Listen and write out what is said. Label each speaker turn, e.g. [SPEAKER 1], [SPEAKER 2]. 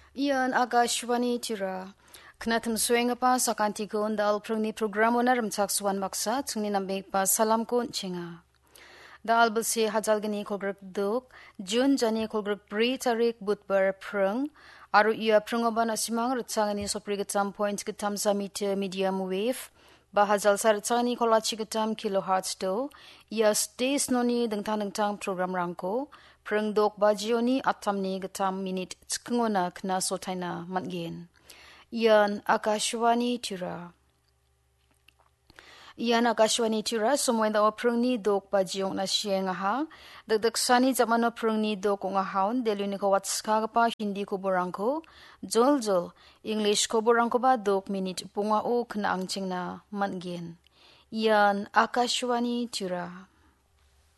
[SPEAKER 1] Ian Agashwani Tira. Knatum swing pa sakanti ko dal prungni programo na ramchak swan maksa tungni nambek pa salam ko chinga. Dal basi hajal gani kolgruk duk June jani kolgruk pri tarik butbar prung aru ia prungoban asimang ritsangani sopri getam point getam samite medium wave bahajal saritsangani kolachi getam kilohertz do ia stays noni dengtang program rangko prung dok bajioni atamni getam minute skngona kna sotaina matgen. Ian Akashwani Tira. Ian Akashwani Tira sumwen da prungni dok bajiong na sienga ha dagdagsani zamano prungni dok nga haun deluni ko watska pa hindi ko borangko jol English ko borangko ba dok minute punga o kna angching na matgen. Ian Akashwani Tira.